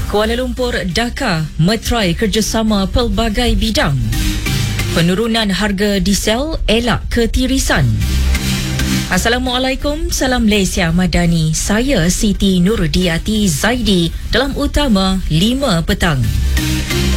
Kuala Lumpur, Dhaka metrai kerjasama pelbagai bidang. Penurunan harga diesel elak ketirisan. Assalamualaikum, salam Malaysia Madani. Saya Siti Nurdiati Zaidi dalam Utama 5 petang.